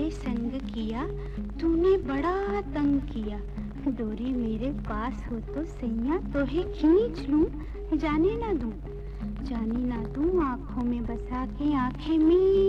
मेरे संग किया, तूने बड़ा तंग किया। डोरी मेरे पास हो तो सैया तोहे खींच लूं, जाने ना दूं आंखों में बसा के आंखें में